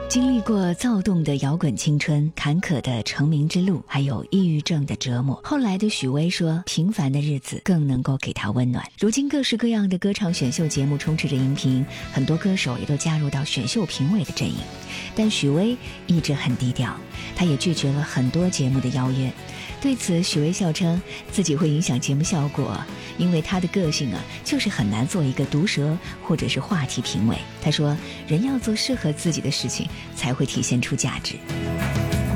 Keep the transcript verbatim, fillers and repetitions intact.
经历过躁动的摇滚青春、坎坷的成名之路，还有抑郁症的折磨，后来的许巍说，平凡的日子更能够给他温暖。如今各式各样的歌唱选秀节目充斥着荧屏，很多歌手也都加入到选秀评委的阵营，但许巍一直很低调，他也拒绝了很多节目的邀约。对此，许巍笑称自己会影响节目效果，因为他的个性啊，就是很难做一个毒舌或者是话题评委。他说，人要做适合自己的事情，才会体现出价值。